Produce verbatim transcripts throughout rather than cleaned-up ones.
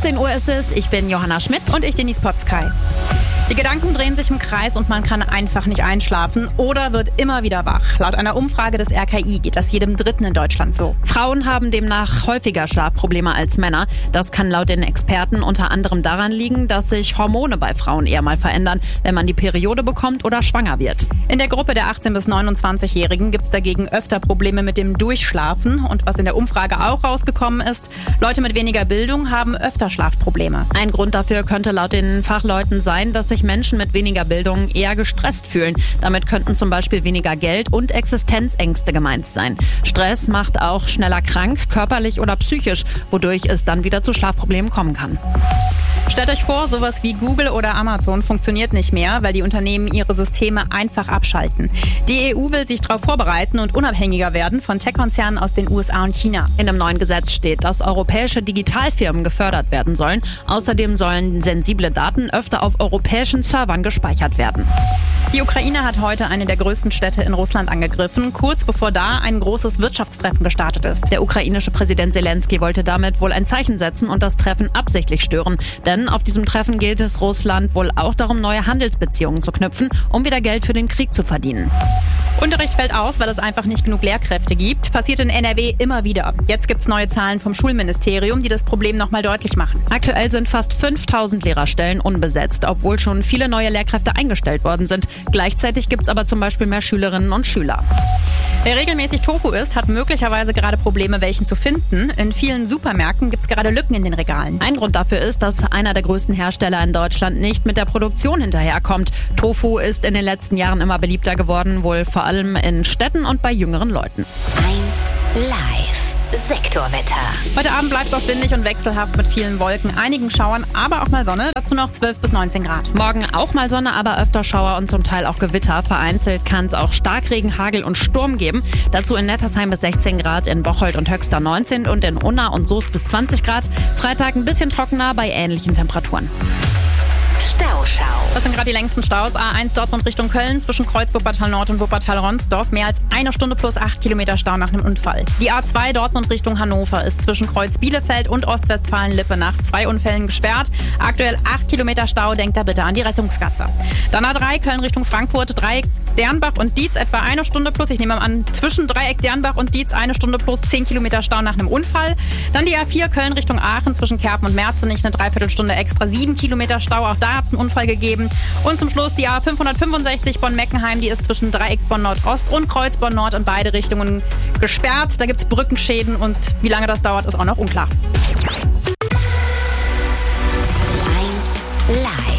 achtzehn Uhr ist es, ich bin Johanna Schmidt. Und ich, Denise Potzkei. Die Gedanken drehen sich im Kreis und man kann einfach nicht einschlafen oder wird immer wieder wach. Laut einer Umfrage des R K I geht das jedem Dritten in Deutschland so. Frauen haben demnach häufiger Schlafprobleme als Männer. Das kann laut den Experten unter anderem daran liegen, dass sich Hormone bei Frauen eher mal verändern, wenn man die Periode bekommt oder schwanger wird. In der Gruppe der achtzehn- bis neunundzwanzigjährigen gibt es dagegen öfter Probleme mit dem Durchschlafen. Und was in der Umfrage auch rausgekommen ist, Leute mit weniger Bildung haben öfter Schlafprobleme. Ein Grund dafür könnte laut den Fachleuten sein, dass sich Menschen mit weniger Bildung eher gestresst fühlen. Damit könnten zum Beispiel weniger Geld und Existenzängste gemeint sein. Stress macht auch schneller krank, körperlich oder psychisch, wodurch es dann wieder zu Schlafproblemen kommen kann. Stellt euch vor, sowas wie Google oder Amazon funktioniert nicht mehr, weil die Unternehmen ihre Systeme einfach abschalten. Die E U will sich darauf vorbereiten und unabhängiger werden von Tech-Konzernen aus den U S A und China. In dem neuen Gesetz steht, dass europäische Digitalfirmen gefördert werden sollen. Außerdem sollen sensible Daten öfter auf europäischen Servern gespeichert werden. Die Ukraine hat heute eine der größten Städte in Russland angegriffen, kurz bevor da ein großes Wirtschaftstreffen gestartet ist. Der ukrainische Präsident Zelensky wollte damit wohl ein Zeichen setzen und das Treffen absichtlich stören. Denn auf diesem Treffen geht es Russland wohl auch darum, neue Handelsbeziehungen zu knüpfen, um wieder Geld für den Krieg zu verdienen. Unterricht fällt aus, weil es einfach nicht genug Lehrkräfte gibt. Passiert in N R W immer wieder. Jetzt gibt's neue Zahlen vom Schulministerium, die das Problem nochmal deutlich machen. Aktuell sind fast fünftausend Lehrerstellen unbesetzt, obwohl schon viele neue Lehrkräfte eingestellt worden sind. Gleichzeitig gibt's aber zum Beispiel mehr Schülerinnen und Schüler. Wer regelmäßig Tofu isst, hat möglicherweise gerade Probleme, welchen zu finden. In vielen Supermärkten gibt's gerade Lücken in den Regalen. Ein Grund dafür ist, dass einer der größten Hersteller in Deutschland nicht mit der Produktion hinterherkommt. Tofu ist in den letzten Jahren immer beliebter geworden, wohl vor allem in Städten und bei jüngeren Leuten. eins Live. Sektorwetter. Heute Abend bleibt es auch windig und wechselhaft mit vielen Wolken, einigen Schauern, aber auch mal Sonne. Dazu noch zwölf bis neunzehn Grad. Morgen auch mal Sonne, aber öfter Schauer und zum Teil auch Gewitter. Vereinzelt kann es auch Starkregen, Hagel und Sturm geben. Dazu in Nettersheim bis sechzehn Grad, in Bocholt und Höxter neunzehn und in Unna und Soest bis zwanzig Grad. Freitag ein bisschen trockener bei ähnlichen Temperaturen. Stauschau. Das sind gerade die längsten Staus. A eins Dortmund Richtung Köln zwischen Kreuz Wuppertal Nord und Wuppertal-Ronsdorf. Mehr als eine Stunde plus acht Kilometer Stau nach einem Unfall. Die A zwei Dortmund Richtung Hannover ist zwischen Kreuz Bielefeld und Ostwestfalen-Lippe nach zwei Unfällen gesperrt. Aktuell acht Kilometer Stau. Denkt da bitte an die Rettungsgasse. Dann A drei Köln Richtung Frankfurt. Dreieck Dernbach und Dietz etwa eine Stunde plus. Ich nehme an, zwischen Dreieck Dernbach und Dietz eine Stunde plus zehn Kilometer Stau nach einem Unfall. Dann die A vier Köln Richtung Aachen zwischen Kerpen und Merzenich eine Dreiviertelstunde extra sieben Kilometer Stau. Auch da hat es einen Unfall gegeben. Und zum Schluss die A fünfhundertfünfundsechzig Bonn-Meckenheim. Die ist zwischen Dreieck Bonn-Nordost und Kreuz Bonn-Nord in beide Richtungen gesperrt. Da gibt es Brückenschäden und wie lange das dauert, ist auch noch unklar. eins Live.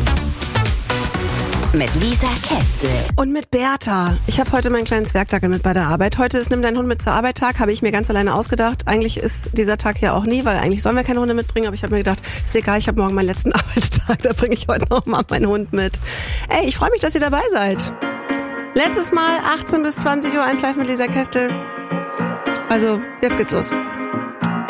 Mit Lisa Kästel. Und mit Bertha. Ich habe heute meinen kleinen Zwergdackel mit bei der Arbeit. Heute ist Nimm deinen Hund mit zur Arbeit Tag, habe ich mir ganz alleine ausgedacht. Eigentlich ist dieser Tag ja auch nie, weil eigentlich sollen wir keine Hunde mitbringen. Aber ich habe mir gedacht, ist egal, ich habe morgen meinen letzten Arbeitstag, da bringe ich heute noch mal meinen Hund mit. Ey, ich freue mich, dass ihr dabei seid. Letztes Mal achtzehn bis zwanzig Uhr eins Live mit Lisa Kästel. Also, jetzt geht's los.